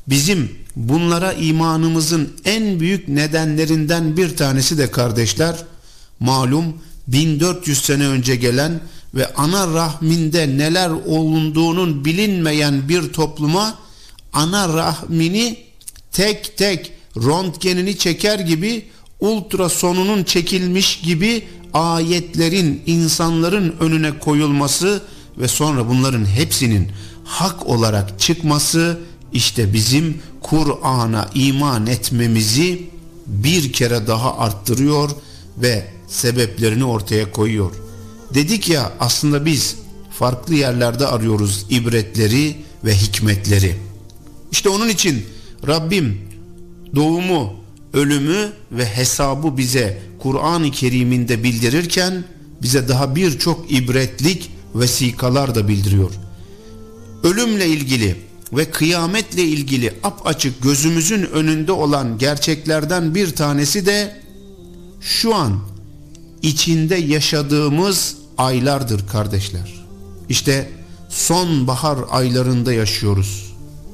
Bizim bunlara imanımızın en büyük nedenlerinden bir tanesi de kardeşler, malum 1400 sene önce gelen ve ana rahminde neler olunduğunun bilinmeyen bir topluma ana rahmini tek tek röntgenini çeker gibi, ultrasonunun çekilmiş gibi ayetlerin insanların önüne koyulması ve sonra bunların hepsinin hak olarak çıkması, işte bizim Kur'an'a iman etmemizi bir kere daha arttırıyor ve sebeplerini ortaya koyuyor. Dedik ya, aslında biz farklı yerlerde arıyoruz ibretleri ve hikmetleri. İşte onun için Rabbim doğumu, ölümü ve hesabı bize Kur'an-ı Kerim'inde bildirirken bize daha birçok ibretlik vesikalar da bildiriyor. Ölümle ilgili ve kıyametle ilgili apaçık gözümüzün önünde olan gerçeklerden bir tanesi de şu an içinde yaşadığımız aylardır kardeşler. İşte sonbahar aylarında yaşıyoruz.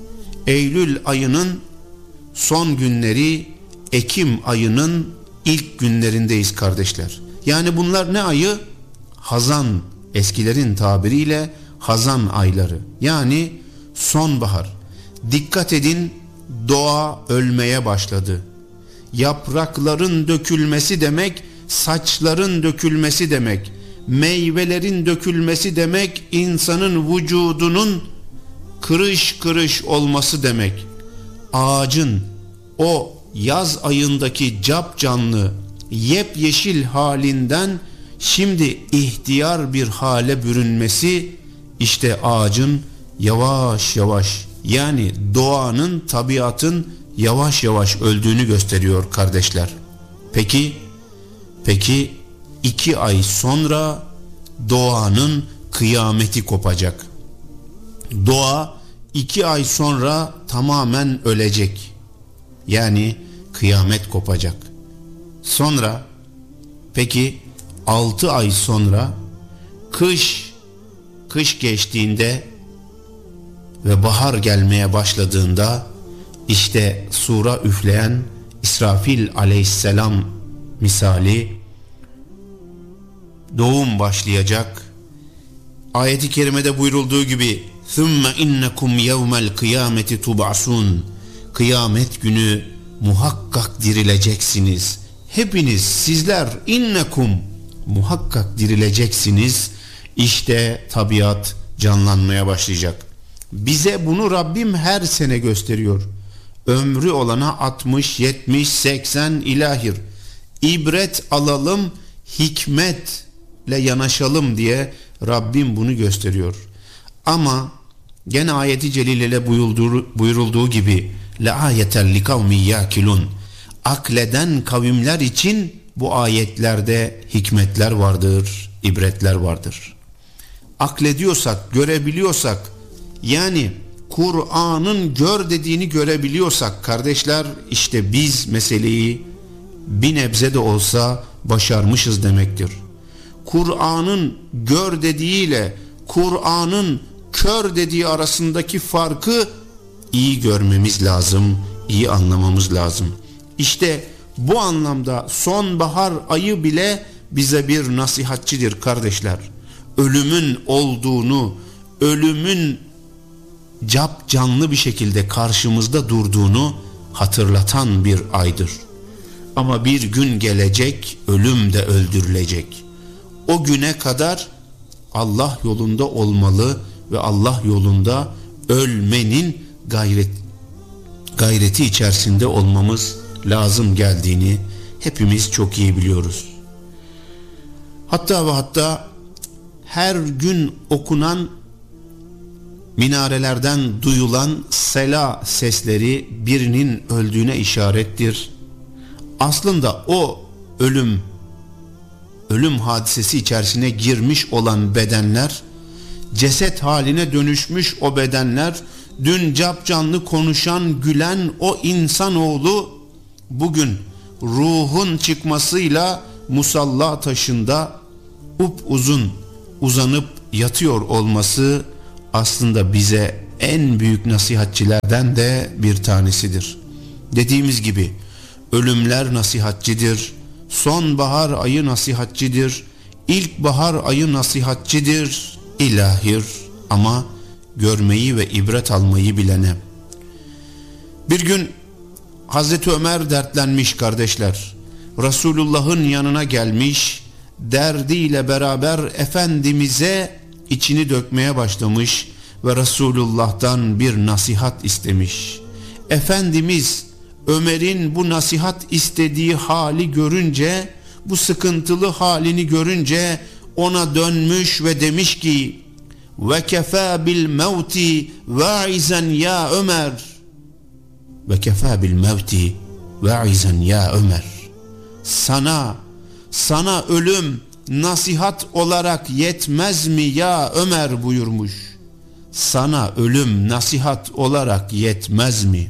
Eylül ayının son günleri, Ekim ayının ilk günlerindeyiz kardeşler. Yani bunlar ne ayı? Hazan, eskilerin tabiriyle Hazan ayları. Yani sonbahar. Dikkat edin, doğa ölmeye başladı. Yaprakların dökülmesi demek, saçların dökülmesi demek, meyvelerin dökülmesi demek, insanın vücudunun kırış kırış olması demek. Ağacın o yaz ayındaki capcanlı yepyeşil halinden şimdi ihtiyar bir hale bürünmesi, işte ağacın yavaş yavaş, yani doğanın, tabiatın yavaş yavaş öldüğünü gösteriyor kardeşler. Peki 2 ay sonra doğanın kıyameti kopacak. Doğa 2 ay sonra tamamen ölecek. Yani kıyamet kopacak. Sonra peki 6 ay sonra kış geçtiğinde ve bahar gelmeye başladığında işte sura üfleyen İsrafil aleyhisselam misali doğum başlayacak. Ayet-i kerimede buyurulduğu gibi ثُمَّ اِنَّكُمْ يَوْمَ الْقِيَامَةِ تُبْعَسُونَ Kıyamet günü muhakkak dirileceksiniz. Hepiniz, sizler, innekum, muhakkak dirileceksiniz. İşte tabiat canlanmaya başlayacak. Bize bunu Rabbim her sene gösteriyor. Ömrü olana 60, 70, 80 ilahir. İbret alalım, hikmetle yanaşalım diye Rabbim bunu gösteriyor. Ama gene ayeti celilele buyurulduğu gibi لَآيَةً لِكَوْمِ يَاكِلُونَ Akleden kavimler için bu ayetlerde hikmetler vardır, ibretler vardır. Aklediyorsak, görebiliyorsak, yani Kur'an'ın gör dediğini görebiliyorsak kardeşler, işte biz meseleyi bir nebze de olsa başarmışız demektir. Kur'an'ın gör dediğiyle Kur'an'ın kör dediği arasındaki farkı iyi görmemiz lazım, iyi anlamamız lazım. İşte bu anlamda sonbahar ayı bile bize bir nasihatçidir kardeşler. Ölümün olduğunu, ölümün capcanlı bir şekilde karşımızda durduğunu hatırlatan bir aydır. Ama bir gün gelecek, ölüm de öldürülecek. O güne kadar Allah yolunda olmalı ve Allah yolunda ölmenin gayreti içerisinde olmamız lazım geldiğini hepimiz çok iyi biliyoruz. Hatta her gün okunan, minarelerden duyulan sela sesleri birinin öldüğüne işarettir. Aslında o ölüm hadisesi içerisine girmiş olan bedenler, ceset haline dönüşmüş o bedenler, dün capcanlı konuşan, gülen o insanoğlu bugün ruhun çıkmasıyla musalla taşında upuzun uzanıp yatıyor olması aslında bize en büyük nasihatçilerden de bir tanesidir. Dediğimiz gibi ölümler nasihatçidir, sonbahar ayı nasihatçidir, ilkbahar ayı nasihatçidir, ilahir ama görmeyi ve ibret almayı bilene. Bir gün Hazreti Ömer dertlenmiş kardeşler. Resulullah'ın yanına gelmiş, derdiyle beraber Efendimiz'e içini dökmeye başlamış ve Resulullah'tan bir nasihat istemiş. Efendimiz Ömer'in bu nasihat istediği hali görünce, bu sıkıntılı halini görünce ona dönmüş ve demiş ki: "Ve kefâ bil mevti va'izen ya Ömer." Ve kefâ bil mevti va'izen ya Ömer. Sana ölüm nasihat olarak yetmez mi ya Ömer buyurmuş. Sana ölüm nasihat olarak yetmez mi?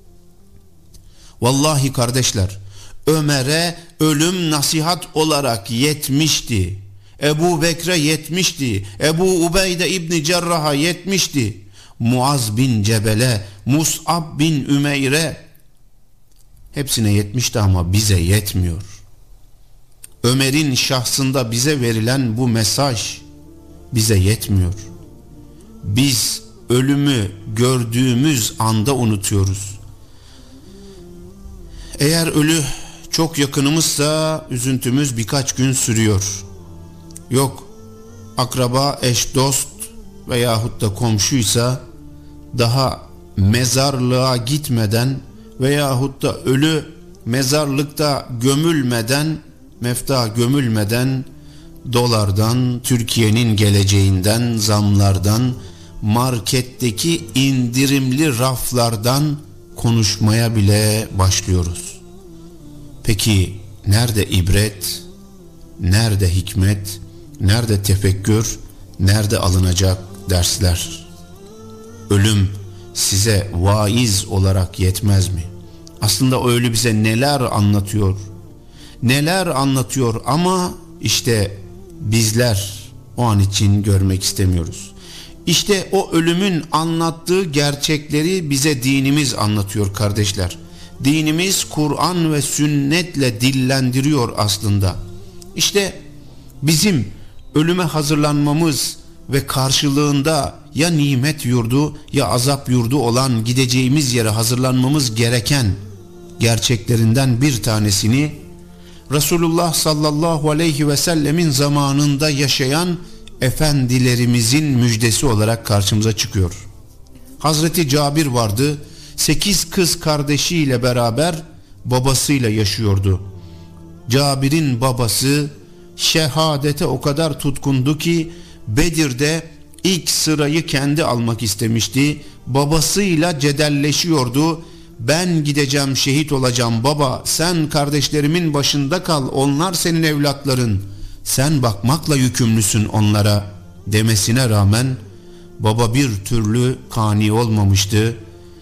Vallahi kardeşler, Ömer'e ölüm nasihat olarak yetmişti. Ebu Bekre yetmişti. Ebu Ubeyde İbni Cerrah'a yetmişti. Muaz bin Cebel'e, Mus'ab bin Ümeyr'e, hepsine yetmişti ama bize yetmiyor. Ömer'in şahsında bize verilen bu mesaj bize yetmiyor. Biz ölümü gördüğümüz anda unutuyoruz. Eğer ölü çok yakınımızsa üzüntümüz birkaç gün sürüyor. Yok, akraba, eş, dost veyahut da komşuysa daha mezarlığa gitmeden veyahut da ölü mezarlıkta gömülmeden, mefta gömülmeden dolardan, Türkiye'nin geleceğinden, zamlardan, marketteki indirimli raflardan konuşmaya bile başlıyoruz. Peki nerede ibret, nerede hikmet, nerede tefekkür, nerede alınacak dersler? Ölüm size vaiz olarak yetmez mi? Aslında ölü bize neler anlatıyor? Neler anlatıyor ama işte bizler o an için görmek istemiyoruz. İşte o ölümün anlattığı gerçekleri bize dinimiz anlatıyor kardeşler. Dinimiz Kur'an ve sünnetle dillendiriyor aslında. İşte bizim ölüme hazırlanmamız ve karşılığında ya nimet yurdu ya azap yurdu olan gideceğimiz yere hazırlanmamız gereken gerçeklerinden bir tanesini Resulullah sallallahu aleyhi ve sellemin zamanında yaşayan efendilerimizin müjdesi olarak karşımıza çıkıyor. Hazreti Cabir vardı, 8 kız kardeşiyle beraber babasıyla yaşıyordu. Cabir'in babası şehadete o kadar tutkundu ki Bedir'de ilk sırayı kendi almak istemişti. Babasıyla cedelleşiyordu. Ben gideceğim, şehit olacağım baba, sen kardeşlerimin başında kal, onlar senin evlatların, sen bakmakla yükümlüsün onlara demesine rağmen baba bir türlü kani olmamıştı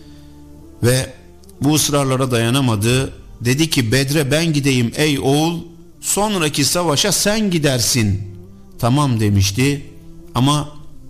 ve bu ısrarlara dayanamadı. Dedi ki Bedre ben gideyim ey oğul, sonraki savaşa sen gidersin. Tamam demişti ama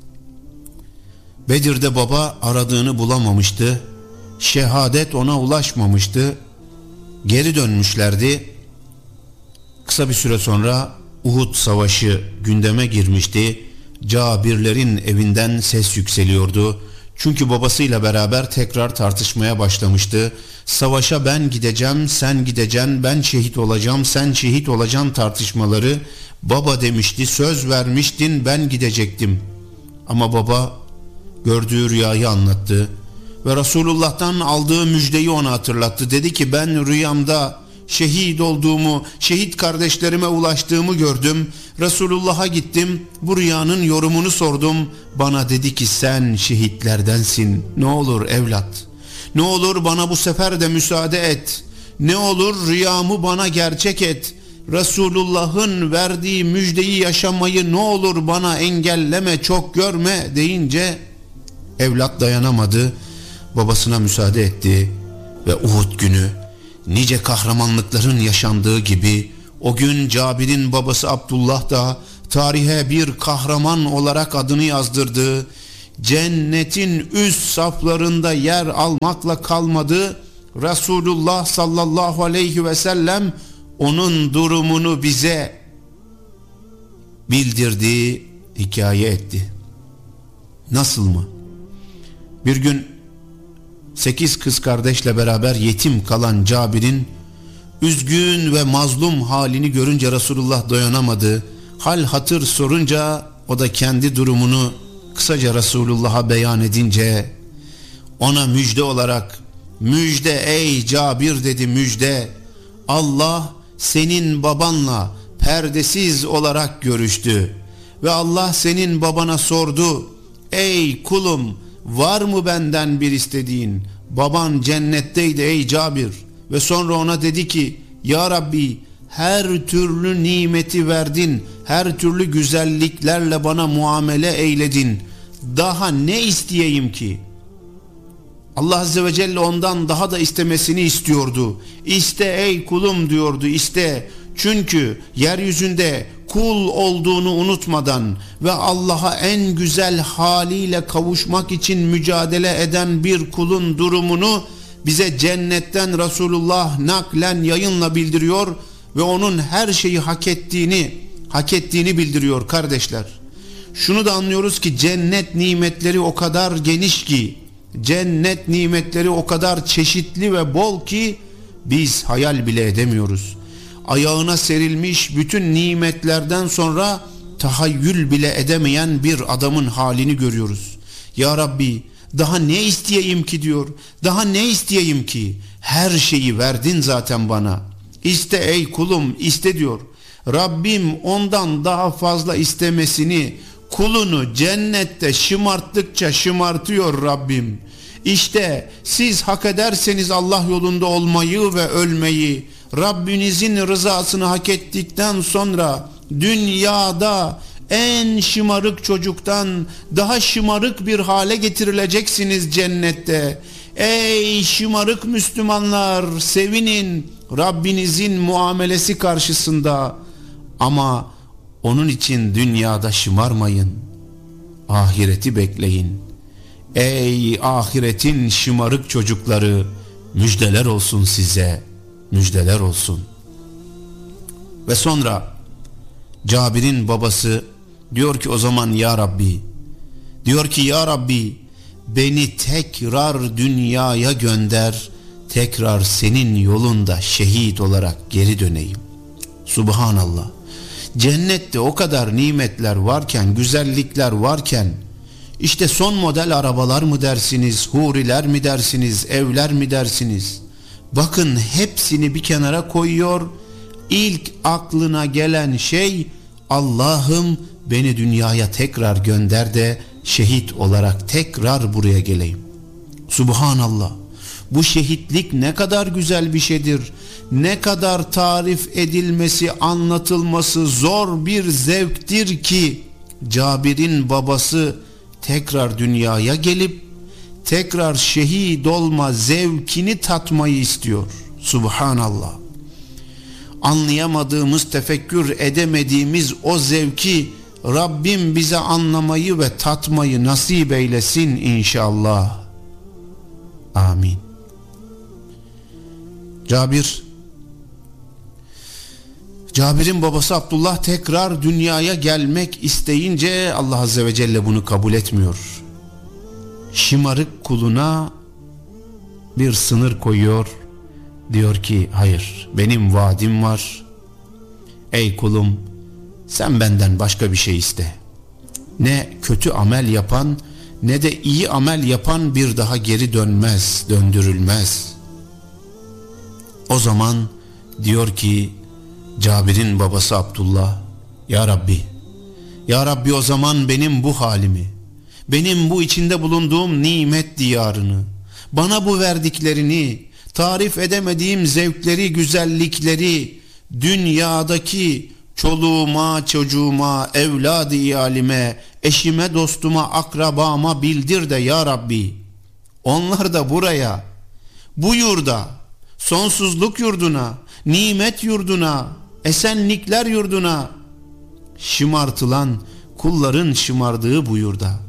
Bedir'de baba aradığını bulamamıştı. Şehadet ona ulaşmamıştı. Geri dönmüşlerdi. Kısa bir süre sonra Uhud Savaşı gündeme girmişti. Cabirlerin evinden ses yükseliyordu. Çünkü babasıyla beraber tekrar tartışmaya başlamıştı. Savaşa ben gideceğim, sen gideceksin, ben şehit olacağım, sen şehit olacaksın tartışmaları. Baba demişti, söz vermiştin, ben gidecektim. Ama baba gördüğü rüyayı anlattı ve Resulullah'tan aldığı müjdeyi ona hatırlattı. Dedi ki ben rüyamda şehit olduğumu, şehit kardeşlerime ulaştığımı gördüm. Resulullah'a gittim, bu rüyanın yorumunu sordum. Bana dedi ki sen şehitlerdensin. Ne olur evlat, ne olur bana bu sefer de müsaade et. Ne olur rüyamı bana gerçek et. Resulullah'ın verdiği müjdeyi yaşamayı ne olur bana engelleme, çok görme deyince evlat dayanamadı. Babasına müsaade etti ve Uhud günü nice kahramanlıkların yaşandığı gibi o gün Cabir'in babası Abdullah da tarihe bir kahraman olarak adını yazdırdı. cennetin üst saflarında yer almakla kalmadı. Resulullah sallallahu aleyhi ve sellem onun durumunu bize bildirdi, hikaye etti. Nasıl mı? Bir gün 8 kız kardeşle beraber yetim kalan Cabir'in üzgün ve mazlum halini görünce Resulullah dayanamadı. Hal hatır sorunca o da kendi durumunu kısaca Resulullah'a beyan edince ona müjde olarak, müjde ey Cabir dedi, müjde, Allah senin babanla perdesiz olarak görüştü ve Allah senin babana sordu, ey kulum var mı benden bir istediğin? Baban cennetteydi ey Cabir ve sonra ona dedi ki, ya Rabbi her türlü nimeti verdin, her türlü güzelliklerle bana muamele eyledin, daha ne isteyeyim ki? Allah Azze ve Celle ondan daha da istemesini istiyordu. İste ey kulum diyordu, iste. Çünkü yeryüzünde kul olduğunu unutmadan ve Allah'a en güzel haliyle kavuşmak için mücadele eden bir kulun durumunu bize cennetten Resulullah naklen yayınla bildiriyor ve onun her şeyi hak ettiğini bildiriyor kardeşler. Şunu da anlıyoruz ki cennet nimetleri o kadar geniş ki, cennet nimetleri o kadar çeşitli ve bol ki biz hayal bile edemiyoruz. Ayağına serilmiş bütün nimetlerden sonra tahayyül bile edemeyen bir adamın halini görüyoruz. Ya Rabbi daha ne isteyeyim ki diyor. Daha ne isteyeyim ki? Her şeyi verdin zaten bana. İste ey kulum, iste diyor. Rabbim ondan daha fazla istemesini, kulunu cennette şımarttıkça şımartıyor Rabbim. İşte siz hak ederseniz Allah yolunda olmayı ve ölmeyi, Rabbinizin rızasını hak ettikten sonra dünyada en şımarık çocuktan daha şımarık bir hale getirileceksiniz cennette. Ey şımarık Müslümanlar, sevinin Rabbinizin muamelesi karşısında. Ama onun için dünyada şımarmayın. Ahireti bekleyin. Ey ahiretin şımarık çocukları, müjdeler olsun size, müjdeler olsun. Ve sonra Cabir'in babası diyor ki o zaman ya Rabbi, diyor ki ya Rabbi beni tekrar dünyaya gönder, tekrar senin yolunda şehit olarak geri döneyim. Subhanallah. Cennette o kadar nimetler varken, güzellikler varken, işte son model arabalar mı dersiniz, huriler mi dersiniz, evler mi dersiniz? Bakın hepsini bir kenara koyuyor. İlk aklına gelen şey, Allah'ım beni dünyaya tekrar gönder de şehit olarak tekrar buraya geleyim. Subhanallah. Bu şehitlik ne kadar güzel bir şeydir. Ne kadar tarif edilmesi, anlatılması zor bir zevktir ki Cabir'in babası tekrar dünyaya gelip tekrar şehit olma zevkini tatmayı istiyor. Subhanallah. Anlayamadığımız, tefekkür edemediğimiz o zevki Rabbim bize anlamayı ve tatmayı nasip eylesin inşallah. Amin. Cabir'in babası Abdullah tekrar dünyaya gelmek isteyince Allah Azze ve Celle bunu kabul etmiyor. Şımarık kuluna bir sınır koyuyor. Diyor ki hayır, benim vaadim var. Ey kulum, sen benden başka bir şey iste. Ne kötü amel yapan ne de iyi amel yapan bir daha geri dönmez, döndürülmez. O zaman diyor ki Cabir'in babası Abdullah, ya Rabbi, ya Rabbi o zaman benim bu halimi, benim bu içinde bulunduğum nimet diyarını, bana bu verdiklerini, tarif edemediğim zevkleri, güzellikleri, dünyadaki çoluğuma, çocuğuma, evladı iyalime, eşime, dostuma, akrabama bildir de ya Rabbi. Onlar da buraya, bu yurda, sonsuzluk yurduna, nimet yurduna, esenlikler yurduna, şımartılan kulların şımardığı bu yurda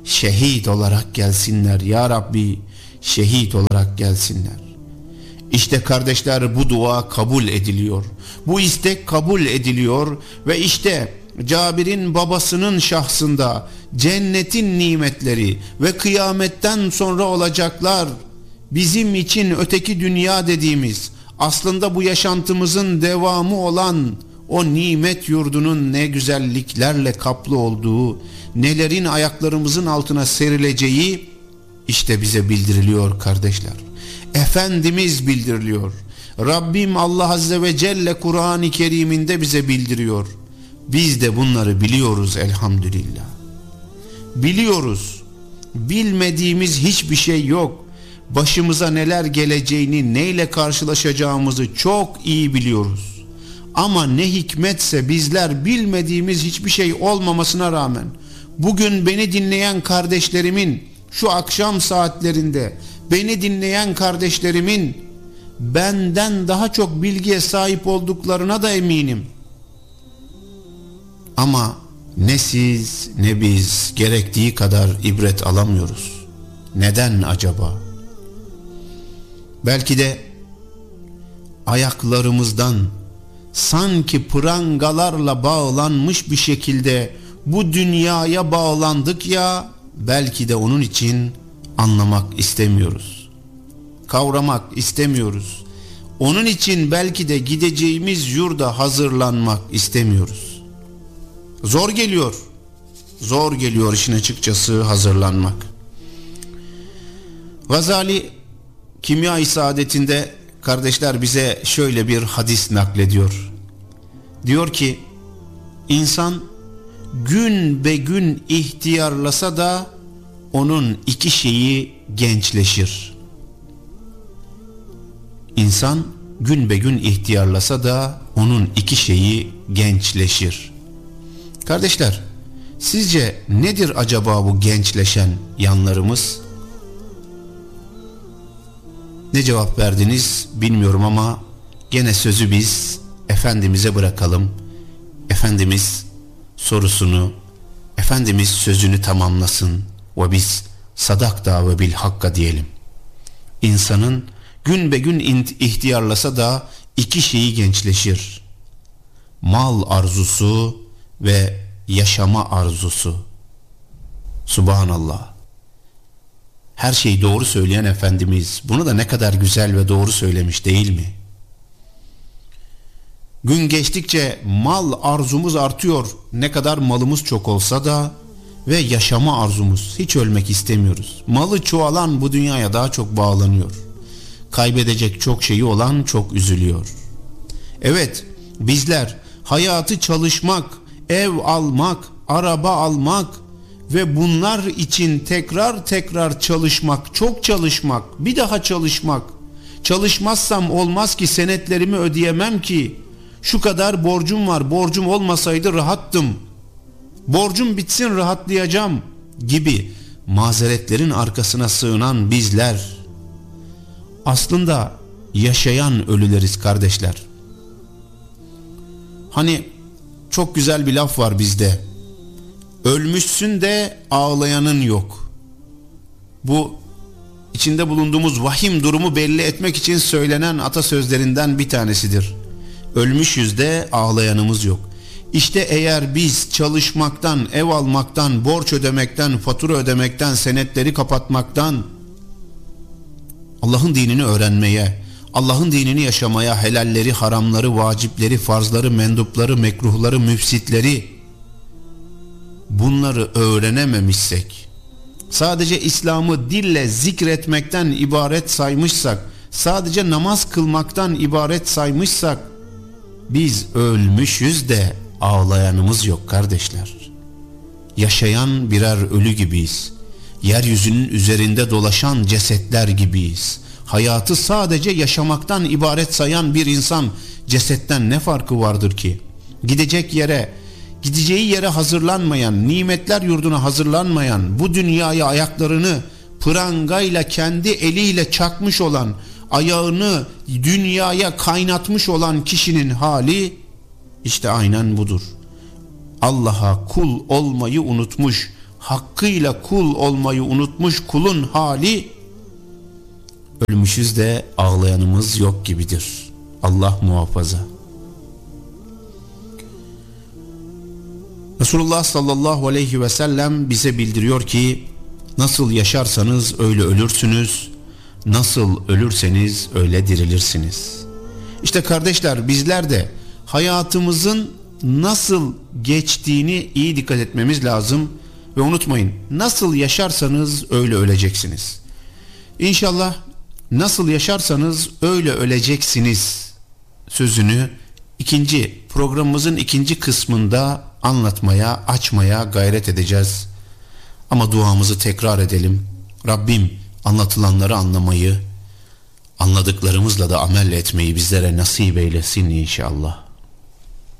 şehit olarak gelsinler ya Rabbi, şehit olarak gelsinler. İşte kardeşler, bu dua kabul ediliyor. Bu istek kabul ediliyor ve işte Cabir'in babasının şahsında cennetin nimetleri ve kıyametten sonra olacaklar, bizim için öteki dünya dediğimiz, aslında bu yaşantımızın devamı olan o nimet yurdunun ne güzelliklerle kaplı olduğu, nelerin ayaklarımızın altına serileceği işte bize bildiriliyor kardeşler. Efendimiz bildiriliyor. Rabbim Allah Azze ve Celle Kur'an-ı Kerim'inde bize bildiriyor. Biz de bunları biliyoruz elhamdülillah. Biliyoruz. Bilmediğimiz hiçbir şey yok. Başımıza neler geleceğini, neyle karşılaşacağımızı çok iyi biliyoruz. Ama ne hikmetse bizler bilmediğimiz hiçbir şey olmamasına rağmen bugün beni dinleyen kardeşlerimin, şu akşam saatlerinde beni dinleyen kardeşlerimin benden daha çok bilgiye sahip olduklarına da eminim. Ama ne siz ne biz gerektiği kadar ibret alamıyoruz. Neden acaba? Belki de ayaklarımızdan sanki prangalarla bağlanmış bir şekilde bu dünyaya bağlandık ya, belki de onun için anlamak istemiyoruz. Kavramak istemiyoruz. Onun için belki de gideceğimiz yurda hazırlanmak istemiyoruz. Zor geliyor. Zor geliyor işin açıkçası hazırlanmak. Gazali Kimya-i Saadet'inde kardeşler bize şöyle bir hadis naklediyor. Diyor ki, insan gün be gün ihtiyarlasa da onun iki şeyi gençleşir. İnsan gün be gün ihtiyarlasa da onun iki şeyi gençleşir. Kardeşler, sizce nedir acaba bu gençleşen yanlarımız? Ne cevap verdiniz bilmiyorum ama gene sözü biz Efendimiz'e bırakalım. Efendimiz sorusunu, Efendimiz sözünü tamamlasın ve biz sadakta ve bil hakka diyelim. İnsanın gün be gün ihtiyarlasa da iki şeyi gençleşir. Mal arzusu ve yaşama arzusu. Subhanallah. Her şeyi doğru söyleyen Efendimiz bunu da ne kadar güzel ve doğru söylemiş değil mi? Gün geçtikçe mal arzumuz artıyor. Ne kadar malımız çok olsa da ve yaşama arzumuz. Hiç ölmek istemiyoruz. Malı çoğalan bu dünyaya daha çok bağlanıyor. Kaybedecek çok şeyi olan çok üzülüyor. Evet, bizler hayatı çalışmak, ev almak, araba almak ve bunlar için tekrar tekrar çalışmak, çok çalışmak, bir daha çalışmak. Çalışmazsam olmaz ki, senetlerimi ödeyemem ki. Şu kadar borcum var, borcum olmasaydı rahattım. Borcum bitsin rahatlayacağım gibi mazeretlerin arkasına sığınan bizler aslında yaşayan ölüleriz kardeşler. Hani çok güzel bir laf var bizde. Ölmüşsün de ağlayanın yok. Bu içinde bulunduğumuz vahim durumu belli etmek için söylenen atasözlerinden bir tanesidir. Ölmüşüz de ağlayanımız yok. İşte eğer biz çalışmaktan, ev almaktan, borç ödemekten, fatura ödemekten, senetleri kapatmaktan, Allah'ın dinini öğrenmeye, Allah'ın dinini yaşamaya, helalleri, haramları, vacipleri, farzları, mendupları, mekruhları, müfsitleri, bunları öğrenememişsek, sadece İslam'ı dille zikretmekten ibaret saymışsak, sadece namaz kılmaktan ibaret saymışsak, biz ölmüşüz de ağlayanımız yok kardeşler. Yaşayan birer ölü gibiyiz. Yeryüzünün üzerinde dolaşan cesetler gibiyiz. Hayatı sadece yaşamaktan ibaret sayan bir insan cesetten ne farkı vardır ki? Gideceği yere hazırlanmayan, nimetler yurduna hazırlanmayan, bu dünyaya ayaklarını prangayla kendi eliyle çakmış olan, ayağını dünyaya kaynatmış olan kişinin hali işte aynen budur. Allah'a kul olmayı unutmuş, hakkıyla kul olmayı unutmuş kulun hali, ölmüşüz de ağlayanımız yok gibidir. Allah muhafaza. Resulullah sallallahu aleyhi ve sellem bize bildiriyor ki, nasıl yaşarsanız öyle ölürsünüz, nasıl ölürseniz öyle dirilirsiniz. İşte kardeşler, bizler de hayatımızın nasıl geçtiğini iyi dikkat etmemiz lazım ve unutmayın, nasıl yaşarsanız öyle öleceksiniz. İnşallah nasıl yaşarsanız öyle öleceksiniz sözünü programımızın ikinci kısmında anlatmaya, açmaya gayret edeceğiz. Ama duamızı tekrar edelim. Rabbim anlatılanları anlamayı, anladıklarımızla da amel etmeyi bizlere nasip eylesin inşallah.